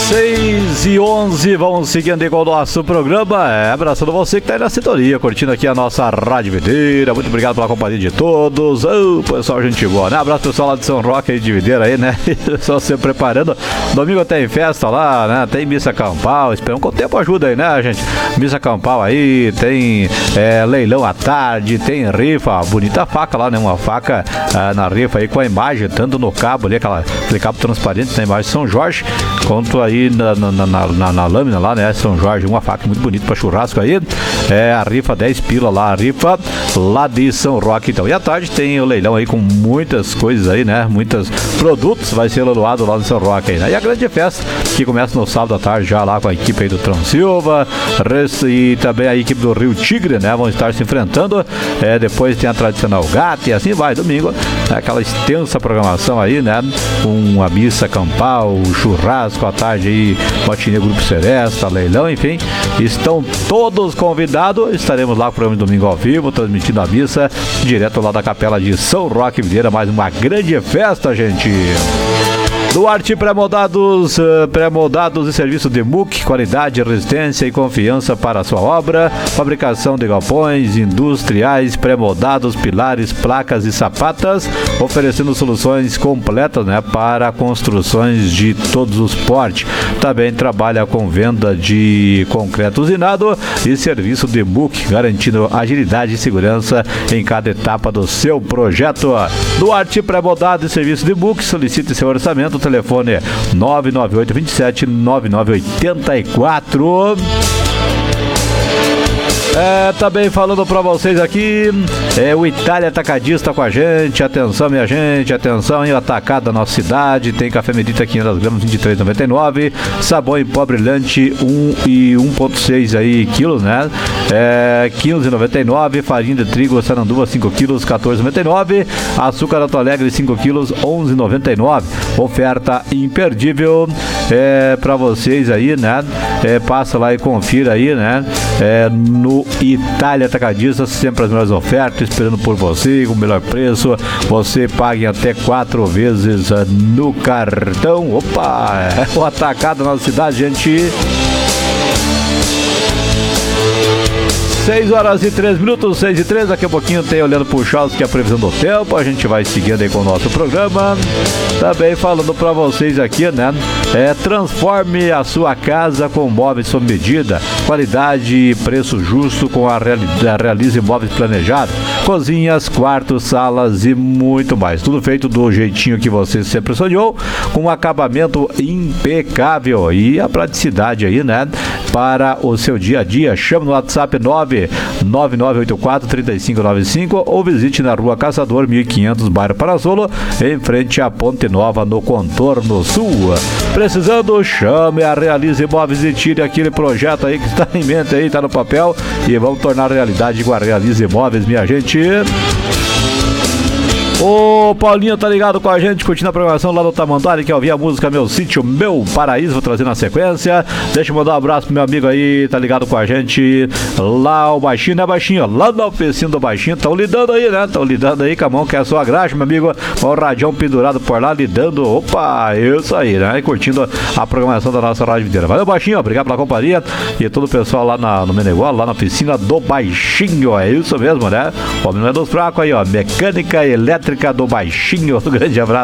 6h11, vamos seguindo com o nosso programa. Abraçando você que está aí na sintonia, curtindo aqui a nossa Rádio Videira. Muito obrigado pela companhia de todos. Pessoal, gente boa, né? Abraço pessoal lá de São Roque aí de Videira aí, né? Só se preparando. Domingo tem festa lá, né? Tem missa campal. Esperamos que o tempo ajuda aí, né, gente? Missa campal aí, tem leilão à tarde, tem rifa, bonita faca lá, né? Uma faca na rifa aí com a imagem, tanto no cabo ali, aquele cabo transparente na imagem de São Jorge, quanto aí na lâmina lá, né? São Jorge, uma faca muito bonita pra churrasco aí. A rifa 10 pila lá, a rifa lá de São Roque, então. E à tarde tem o leilão aí com muitas coisas aí, né? Muitos produtos vai ser leiloado lá no São Roque aí, né? E a grande festa que começa no sábado à tarde já lá com a equipe aí do Transilva e também a equipe do Rio Tigre, né? Vão estar se enfrentando. Depois tem a tradicional gata e assim vai, domingo, né? Aquela extensa programação aí, né? Uma missa campal, churrasco à tarde aí, matinê Grupo Seresta, leilão, enfim, estão todos convidados. Estaremos lá pro programa de domingo ao vivo, transmitindo a missa direto lá da Capela de São Roque Videira. Mais uma grande festa, gente. Duarte Pré-moldados e serviço de MUC, qualidade, resistência e confiança para a sua obra, fabricação de galpões industriais, pré-moldados, pilares, placas e sapatas, oferecendo soluções completas, né, para construções de todos os portes. Também trabalha com venda de concreto usinado e serviço de MUC, garantindo agilidade e segurança em cada etapa do seu projeto. Duarte Pré-moldados e serviço de MUC, solicite seu orçamento. Telefone 99827-9984. Também falando pra vocês aqui, o Itália Atacadista com a gente. Atenção, minha gente, atenção, em atacado da nossa cidade. Tem café Medita 500 gramas, 23,99. Sabão em pó brilhante 1 e 1,6 aí quilos, né? 15,99. Farinha de trigo Saranduva 5 quilos, 14,99. Açúcar Alto Alegre 5 quilos, 11,99. Oferta imperdível pra vocês aí, né? Passa lá e confira aí, né? No Itália Atacadista, sempre as melhores ofertas, esperando por você, com o melhor preço. Você paga em até 4 vezes no cartão. Opa! O atacado na nossa cidade, gente. 6h03, 6h03, daqui a pouquinho tem Olhando pro Chaus, que é a previsão do tempo. A gente vai seguindo aí com o nosso programa. Também falando pra vocês aqui, né? Transforme a sua casa com móveis sob medida, qualidade e preço justo com a Realize Móveis Planejados. Cozinhas, quartos, salas e muito mais. Tudo feito do jeitinho que você sempre sonhou, com um acabamento impecável e a praticidade aí, né? Para o seu dia a dia. Chama no WhatsApp 99984-3595 ou visite na Rua Caçador 1500, bairro Parazzolo, em frente à Ponte Nova, no Contorno Sul. Precisando, chame a Realize Imóveis e tire aquele projeto aí que está em mente aí, está no papel, e vamos tornar realidade com a Realize Imóveis, minha gente. O Paulinho tá ligado com a gente, curtindo a programação lá do Tamanduá, que ouvir a música Meu Sítio, Meu Paraíso, vou trazer na sequência. Deixa eu mandar um abraço pro meu amigo aí, tá ligado com a gente lá, o Baixinho, né, Baixinho? Lá na oficina do Baixinho, estão lidando aí, né? Estão lidando aí com a mão que é a sua graxa, meu amigo. O radião pendurado por lá, lidando. Opa, isso aí, né? E curtindo a programação da nossa Rádio Videira. Valeu, Baixinho, obrigado pela companhia. E todo o pessoal lá no Menegola, lá na oficina do Baixinho, é isso mesmo, né? O homem não é dos fracos aí, ó. Mecânica elétrica do Baixinho. Um grande abraço